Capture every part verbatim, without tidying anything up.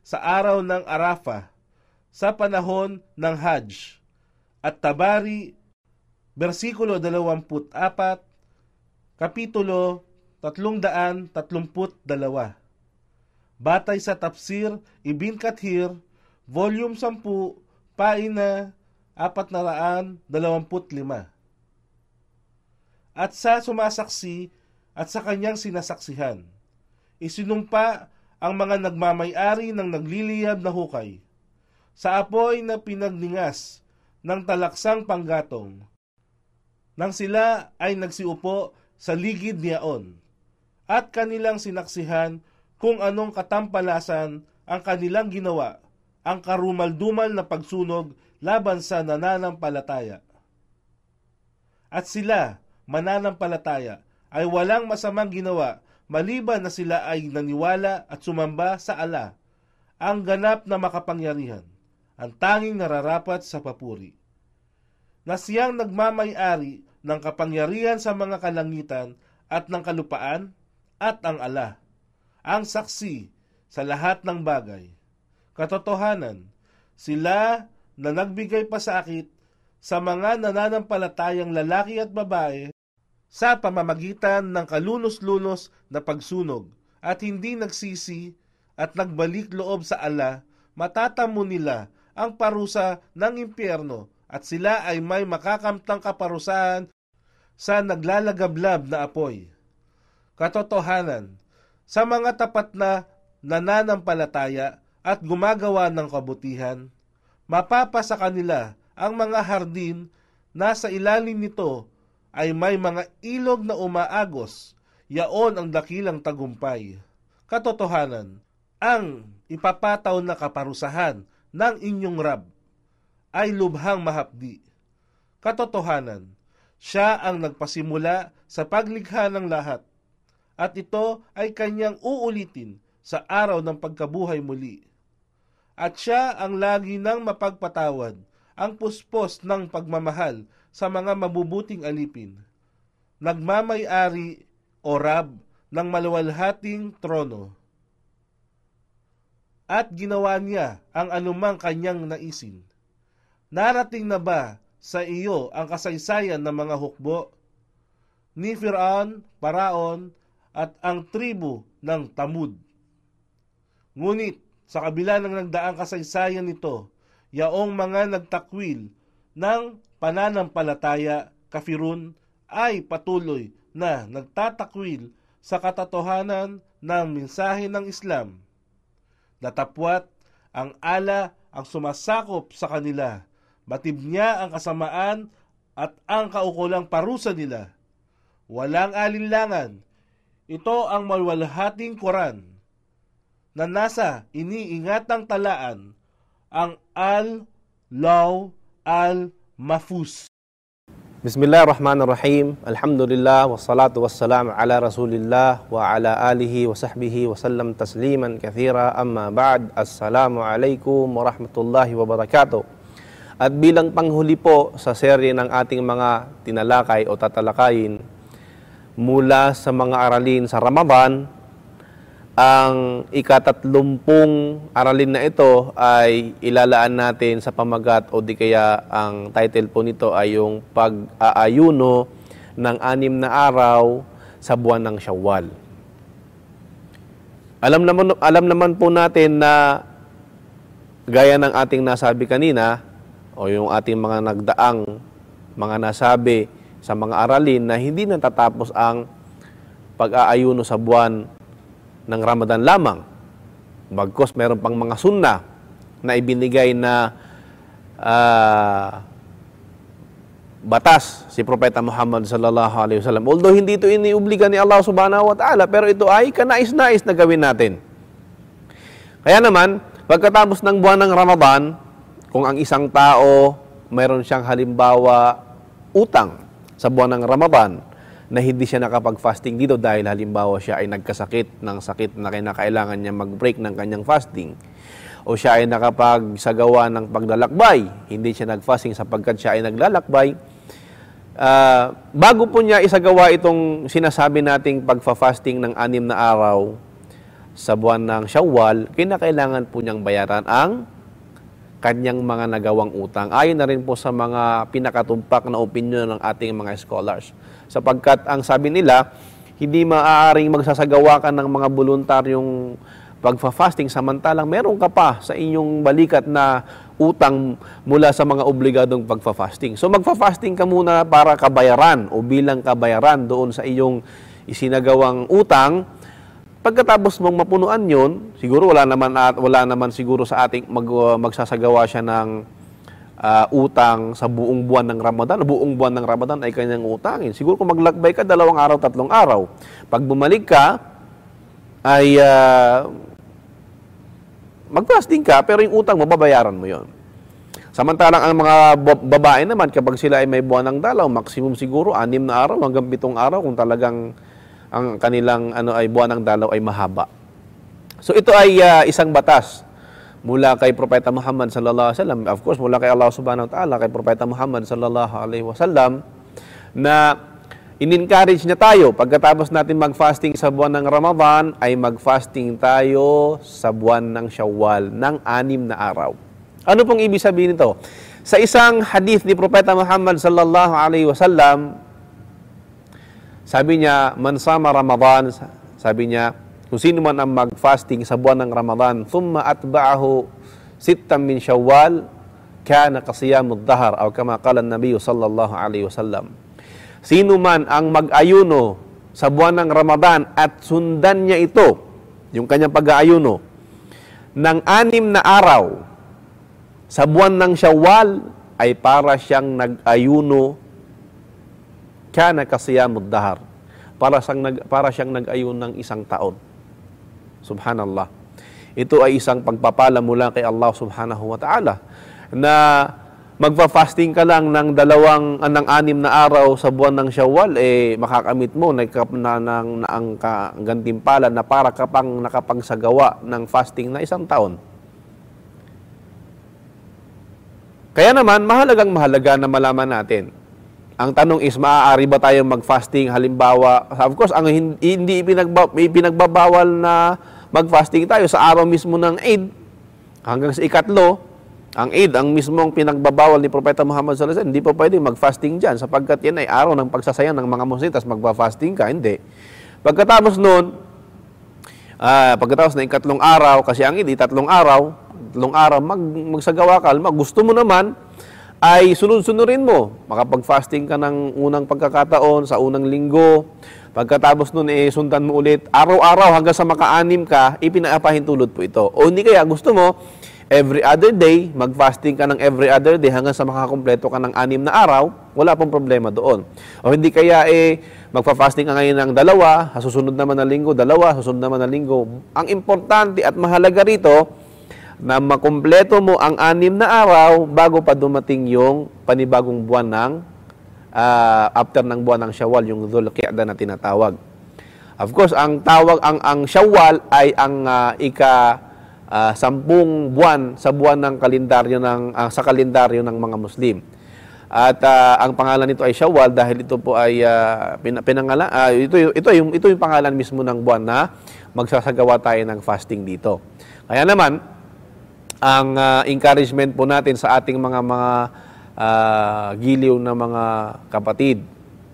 sa araw ng Arafah sa panahon ng Hajj. At Tabari, versikulo dalawampu't apat, kapitulo tatlong daan tatlumput dalawa. Batay sa Tafsir Ibn Kathir, volume sampu, paina apat na raan dalawamput lima. At sa sumasaksi at sa kanyang sinasaksihan, isinumpa ang mga nagmamay-ari ng nagliliyab na hukay sa apoy na pinagningas ng talaksang panggatong, nang sila ay nagsiupo sa ligid niyaon, at kanilang sinaksihan kung anong katampalasan ang kanilang ginawa, ang karumal-dumal na pagsunog laban sa nananampalataya. At sila, mananampalataya, ay walang masamang ginawa maliban na sila ay naniwala at sumamba sa Allah, ang ganap na makapangyarihan, ang tanging nararapat sa papuri, na siyang nagmamay-ari ng kapangyarihan sa mga kalangitan at ng kalupaan, at ang Allah, ang saksi sa lahat ng bagay. Katotohanan, sila na nagbigay pasakit sa mga nananampalatayang lalaki at babae sa pamamagitan ng kalunos-lunos na pagsunog at hindi nagsisi at nagbalik loob sa Allah, matatamo nila ang parusa ng impyerno at sila ay may makakamtang kaparusahan sa naglalagablab na apoy. Katotohanan, sa mga tapat na nananampalataya at gumagawa ng kabutihan, mapapasa kanila ang mga hardin na sa ilalim nito ay may mga ilog na umaagos, yaon ang dakilang tagumpay. Katotohanan, ang ipapataw na kaparusahan ng inyong Rab ay lubhang mahapdi. Katotohanan, siya ang nagpasimula sa paglikha ng lahat, at ito ay kanyang uulitin sa araw ng pagkabuhay muli. At siya ang lagi nang mapagpatawad, ang puspos ng pagmamahal sa mga mabubuting alipin. Nagmamay-ari o Rab ng maluwalhating trono. At ginawa niya ang anumang kanyang naisin. Narating na ba sa iyo ang kasaysayan ng mga hukbo ni Firaun, Paraon, at ang tribu ng Tamud? Ngunit sa kabila ng nagdaang kasaysayan nito, yaong mga nagtakwil ng pananampalataya, kafirun, ay patuloy na nagtatakwil sa katotohanan ng mensahe ng Islam. Datapwat ang ala ang sumasakop sa kanila, batid niya ang kasamaan at ang kaukulang parusa nila. Walang alinlangan, ito ang maluwalhating Quran na nasa iniingatang talaan, ang Al-Law Al-Mahfuz. Bismillahirrahmanirrahim. Alhamdulillah wassalatu wassalam ala Rasulillah wa ala alihi wa sahbihi wa sallam tasliman kathira, amma ba'd. Assalamu alaikum warahmatullahi wabarakatuh. At bilang panghuli po sa serye ng ating mga tinalakay o tatalakayin mula sa mga aralin sa Ramadan, ang ikatatlumpung aralin na ito ay ilalaan natin sa pamagat o di kaya ang title po nito ay yung pag-aayuno ng anim na araw sa buwan ng Syawal. Alam naman, alam naman po natin na gaya ng ating nasabi kanina o yung ating mga nagdaang mga nasabi sa mga aralin na hindi natatapos ang pag-aayuno sa buwan ng Ramadan lamang. Bagkus meron pang mga sunna na ibinigay na uh, batas si Propeta Muhammad sallallahu alaihi wasallam. Although hindi ito iniubliga ni Allah subhanahu wa ta'ala, pero ito ay kanais-nais na gawin natin. Kaya naman, pagkatapos ng buwan ng Ramadan, kung ang isang tao mayroon siyang halimbawa utang sa buwan ng Ramadan na hindi siya nakapag-fasting dito dahil halimbawa siya ay nagkasakit ng sakit na kinakailangan niya mag-break ng kanyang fasting, o siya ay nakapagsagawa ng paglalakbay, hindi siya nag-fasting sapagkat siya ay naglalakbay, uh, bago po niya isagawa itong sinasabi nating pagfa-fasting ng anim na araw, sa buwan ng Shawwal, kinakailangan po niyang bayaran ang kanyang mga nagawang utang. Ayon na rin po sa mga pinakatumpak na opinion ng ating mga scholars. Sapagkat ang sabi nila, hindi maaaring magsasagawa ka ng mga voluntaryong pagfa-fasting samantalang meron ka pa sa inyong balikat na utang mula sa mga obligadong pagfa-fasting. So magfa-fasting ka muna para kabayaran o bilang kabayaran doon sa iyong isinagawang utang. Pagkatapos mong mapunuan yon, siguro wala naman at wala naman siguro sa ating mag, uh, magsasagawa siya ng uh, utang sa buong buwan ng Ramadan. Buong buwan ng Ramadan ay kanyang utangin. Siguro kung maglakbay ka dalawang araw, tatlong araw. Pag bumalik ka ay uh, mag-fasting ka, pero yung utang mo babayaran mo yon. Samantalang ang mga babae naman kapag sila ay may buwan ng dalaw, maximum siguro anim na araw hanggang pitong araw kung talagang ang kanilang ano ay buwan ng dalaw ay mahaba. So ito ay uh, isang batas mula kay Propeta Muhammad sallallahu alaihi wasallam, of course mula kay Allah subhanahu wa ta'ala, kay Propeta Muhammad sallallahu alaihi wasallam, na in-encourage niya tayo pagkatapos natin mag-fasting sa buwan ng Ramadan ay mag-fasting tayo sa buwan ng Shawwal ng anim na araw. Ano pong ibig sabihin nito? Sa isang hadith ni Propeta Muhammad sallallahu alaihi wasallam, sabi niya, man sama Ramadan, sabi niya, kung sino man ang mag-fasting sa buwan ng Ramadan, thumma atba'ahu sittam min Shawwal, kana kasiyamud dahar, o kama qala an-nabiy sallallahu alaihi wasallam. Sino man ang mag-ayuno sa buwan ng Ramadan at sundan niya ito, yung kanyang pag-aayuno, ng anim na araw sa buwan ng Shawwal, ay para siyang nag-ayuno kana kasiyamud dahar, para siyang nag para siyang nag-ayun ng isang taon. Subhanallah. Ito ay isang pagpapala mula kay Allah subhanahu wa ta'ala na magfa-fasting ka lang ng dalawang ng anim na araw sa buwan ng Shawwal, eh makakamit mo na, na, na, na ang gantimpala na para ka pang nakapagsagawa ng fasting na isang taon. Kaya naman mahalagang mahalaga na malaman natin. Ang tanong is, maaari ba tayong mag-fasting? Halimbawa, of course, ang hindi, hindi pinagba, pinagbabawal na mag-fasting tayo sa araw mismo ng Eid hanggang sa ikatlo. Ang Eid, ang mismong pinagbabawal ni Propeta Muhammad sallallahu alaihi wasallam, hindi pa pwede mag-fasting dyan sapagkat yan ay araw ng pagsasayang ng mga Muslim, tas magpa-fasting ka, hindi. Pagkatapos nun, uh, pagkatapos ng ikatlong araw, kasi ang Eid, tatlong araw, tatlong araw, mag, magsagawa ka, mag, gusto mo naman, ay sunod-sunurin mo. Makapag-fasting ka ng unang pagkakataon sa unang linggo. Pagkatapos nun, eh, sundan mo ulit. Araw-araw hanggang sa maka-anim ka, ipinapahintulot po ito. O hindi kaya gusto mo, every other day, mag-fasting ka ng every other day hanggang sa makakumpleto ka ng anim na araw, wala pong problema doon. O hindi kaya, eh, magpa-fasting ka ngayon ng dalawa, susunod naman na linggo, dalawa, susunod naman na linggo. Ang importante at mahalaga rito, na makumpleto mo ang anim na araw bago pa dumating yung panibagong buwan ng uh, after ng buwan ng Shawwal, yung Dhul Qi'dah na tinatawag. Of course, ang tawag ang ang Shawwal ay ang uh, ika uh, sampung buwan sa buwan ng kalendaryo ng uh, sa kalendaryo ng mga Muslim. At uh, ang pangalan nito ay Shawwal dahil ito po ay uh, pin, pinangalan uh, ito ito yung ito yung pangalan mismo ng buwan na magsasagawa tayo ng fasting dito. Kaya naman ang uh, encouragement po natin sa ating mga mga uh, giliw na mga kapatid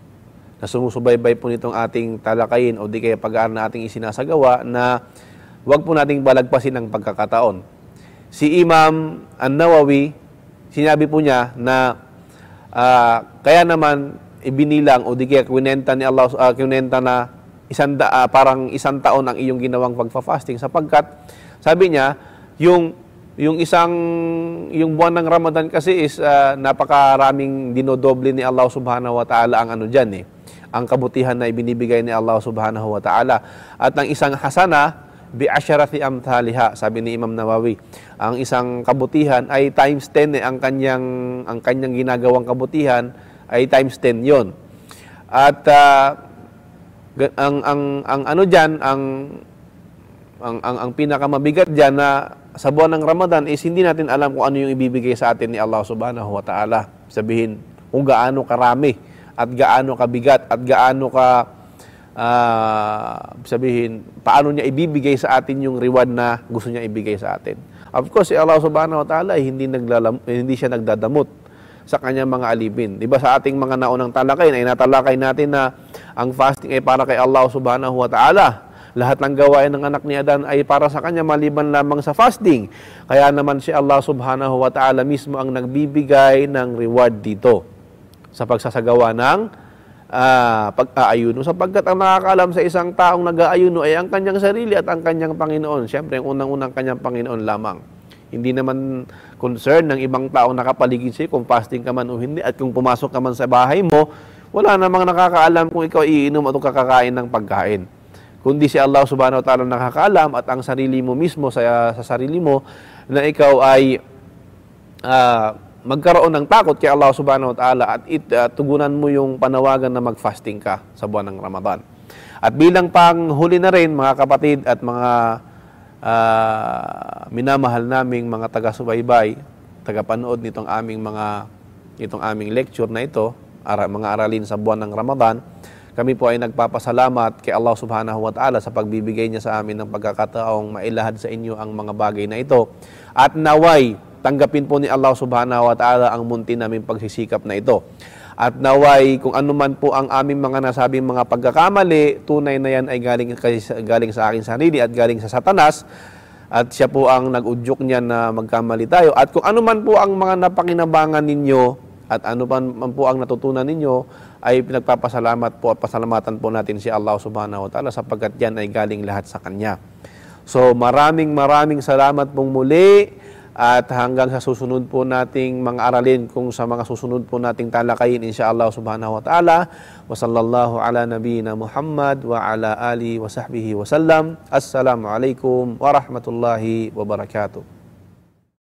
na sumusubaybay po nitong ating talakayin o di kaya pag-aaral na ating isinasagawa na huwag po nating balagpasin ang pagkakataon. Si Imam An-Nawawi, sinabi po niya na uh, kaya naman ibinilang o di kaya kwinenta ni Allah, uh, kwinenta na isang da, uh, parang isang taon ang iyong ginawang pagfa-fasting sapagkat sabi niya yung Yung isang, yung buwan ng Ramadan kasi is uh, napakaraming dinodoble ni Allah subhanahu wa ta'ala ang ano dyan eh. Ang kabutihan na ibinibigay ni Allah subhanahu wa ta'ala. At ang isang hasana, bi'asharati amthaliha, sabi ni Imam Nawawi. Ang isang kabutihan ay times ten eh. Ang kanyang, ang kanyang ginagawang kabutihan ay times ten yon. At uh, ang, ang, ang ano dyan, ang, ang, ang, ang pinakamabigat dyan na sa buwan ng Ramadan is hindi natin alam kung ano yung ibibigay sa atin ni Allah subhanahu wa ta'ala. Sabihin kung gaano karami at gaano kabigat at gaano ka uh, sabihin, paano niya ibibigay sa atin yung reward na gusto niya ibigay sa atin. Of course, si Allah subhanahu wa ta'ala ay hindi, naglalam, hindi siya nagdadamot sa kanyang mga alipin. Di ba sa ating mga naunang talakay, ay natalakay natin na ang fasting ay para kay Allah subhanahu wa ta'ala. Lahat ng gawain ng anak ni Adan ay para sa kanya maliban lamang sa fasting. Kaya naman si Allah subhanahu wa ta'ala mismo ang nagbibigay ng reward dito sa pagsasagawa ng uh, pag-aayuno. Sapagkat ang nakakaalam sa isang taong nag-aayuno ay ang kanyang sarili at ang kanyang Panginoon. Siyempre, ang unang-unang kanyang Panginoon lamang. Hindi naman concern ng ibang taong nakapaligid sa'yo kung fasting ka man o hindi. At kung pumasok ka man sa bahay mo, wala namang nakakaalam kung ikaw iinom at kakakain ng pagkain. Kundi si Allah subhanahu wa ta'ala nakakaalam at ang sarili mo mismo sa, sa sarili mo na ikaw ay uh, magkaroon ng takot kay Allah subhanahu wa ta'ala at it, uh, tugunan mo yung panawagan na mag-fasting ka sa buwan ng Ramadan. At bilang panghuli na rin mga kapatid at mga uh, minamahal naming mga taga-subaybay, taga-panood nitong aming mga itong aming lecture na ito, ara, mga aralin sa buwan ng Ramadan, kami po ay nagpapasalamat kay Allah subhanahu wa ta'ala sa pagbibigay niya sa amin ng pagkakataong mailahad sa inyo ang mga bagay na ito. At naway, tanggapin po ni Allah subhanahu wa ta'ala ang munti naming pagsisikap na ito. At naway, kung ano man po ang aming mga nasabing mga pagkakamali, tunay na yan ay galing, galing sa aking sarili at galing sa Satanas. At siya po ang nag-udyok niya na magkamali tayo. At kung ano man po ang mga napakinabangan ninyo, at ano pa man po ang natutunan ninyo, ay pinagpapasalamat po at pasalamatan po natin si Allah subhanahu wa ta'ala sapagkat yan ay galing lahat sa Kanya. So maraming maraming salamat pong muli at hanggang sa susunod po nating mga aralin kung sa mga susunod po nating talakayin insyaAllah subhanahu wa ta'ala. Wa sallallahu ala nabiyina Muhammad wa ala alihi wa sahbihi wa sallam. Assalamu alaikum wa rahmatullahi wa barakatuh.